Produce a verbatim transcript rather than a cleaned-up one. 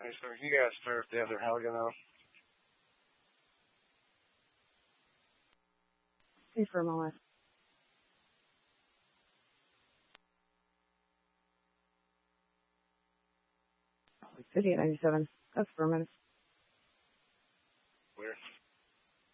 So you guys start the other Halligan though. Affirmative. City at ninety-seven. Affirmative.